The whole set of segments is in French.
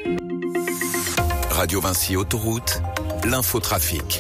Radio Vinci Autoroute, l'infotrafic.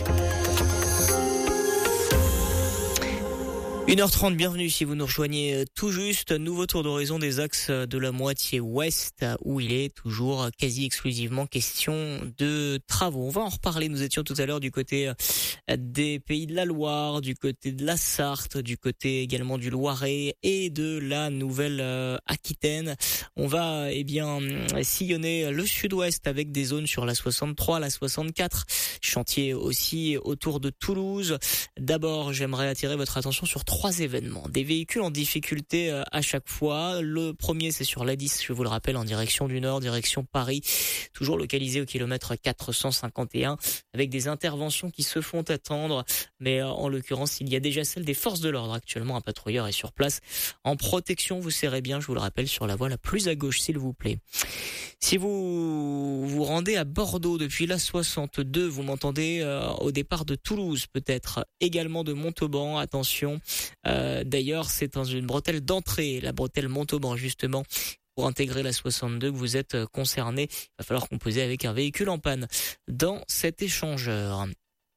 1h30, bienvenue si vous nous rejoignez tout juste. Nouveau tour d'horizon des axes de la moitié ouest où il est toujours quasi exclusivement question de travaux. On va en reparler. Nous étions tout à l'heure du côté des Pays de la Loire, du côté de la Sarthe, du côté également du Loiret et de la Nouvelle-Aquitaine. On va sillonner le sud-ouest avec des zones sur la 63, la 64. Chantier aussi autour de Toulouse. D'abord, j'aimerais attirer votre attention sur 3 événements. Des véhicules en difficulté à chaque fois. Le premier, c'est sur l'A10, je vous le rappelle, en direction du nord, direction Paris, toujours localisé au kilomètre 451, avec des interventions qui se font attendre. Mais en l'occurrence, il y a déjà celle des forces de l'ordre. Actuellement, un patrouilleur est sur place en protection. Vous serrez bien, je vous le rappelle, sur la voie la plus à gauche, s'il vous plaît. Si vous vous rendez à Bordeaux depuis la 62, vous m'entendez au départ de Toulouse, peut-être également de Montauban. Attention, d'ailleurs, c'est dans une bretelle d'entrée, la bretelle Montauban justement. Pour intégrer la 62, que vous êtes concerné, il va falloir composer avec un véhicule en panne dans cet échangeur.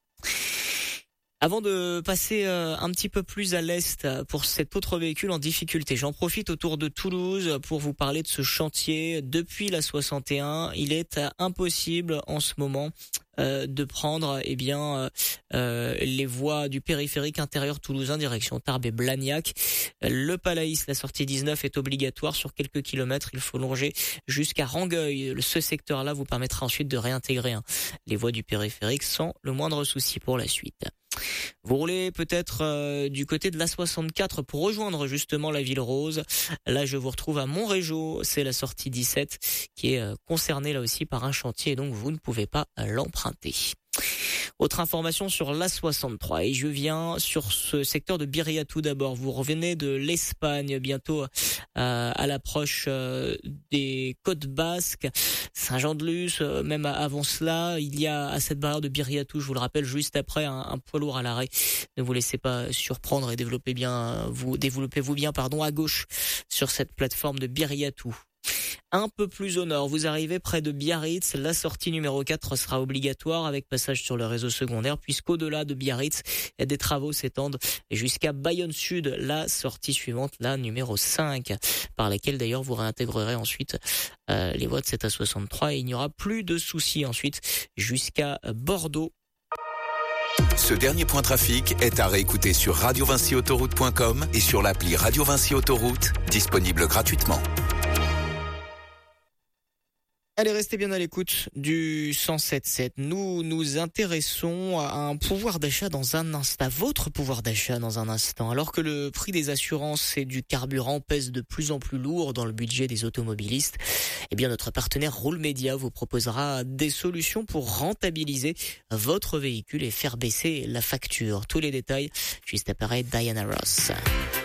Avant de passer un petit peu plus à l'est pour cet autre véhicule en difficulté, j'en profite autour de Toulouse pour vous parler de ce chantier. Depuis la 61, il est impossible en ce moment de prendre les voies du périphérique intérieur toulousain direction Tarbes et Blagnac. Le Palaïs, la sortie 19 est obligatoire sur quelques kilomètres. Il faut longer jusqu'à Rangueil. Ce secteur-là vous permettra ensuite de réintégrer les voies du périphérique sans le moindre souci pour la suite. Vous roulez peut-être du côté de la 64 pour rejoindre justement la Ville Rose. Là, je vous retrouve à Montrégeau. C'est la sortie 17 qui est concernée là aussi par un chantier et donc vous ne pouvez pas l'emprunter. Autre information sur l'A63 et je viens sur ce secteur de Biria tout d'abord. Vous revenez de l'Espagne bientôt à l'approche des côtes basques, Saint-Jean-de-Luz, même avant cela, il y a à cette barrière de Biriatou, je vous le rappelle, juste après un poids lourd à l'arrêt. Ne vous laissez pas surprendre et développez-vous bien à gauche sur cette plateforme de Biriatou. Un peu plus au nord, vous arrivez près de Biarritz, la sortie numéro 4 sera obligatoire avec passage sur le réseau secondaire puisqu'au-delà de Biarritz, des travaux s'étendent jusqu'à Bayonne Sud, la sortie suivante, la numéro 5, par laquelle d'ailleurs vous réintégrerez ensuite les voies de cette A63 et il n'y aura plus de soucis ensuite jusqu'à Bordeaux. Ce dernier point trafic est à réécouter sur radiovinciautoroute.com et sur l'appli Radio Vinci Autoroute, disponible gratuitement. Allez, restez bien à l'écoute du 107.7. Nous nous intéressons à un pouvoir d'achat dans un instant, à votre pouvoir d'achat dans un instant. Alors que le prix des assurances et du carburant pèse de plus en plus lourd dans le budget des automobilistes, eh bien notre partenaire Roule Média vous proposera des solutions pour rentabiliser votre véhicule et faire baisser la facture. Tous les détails juste après Diana Ross.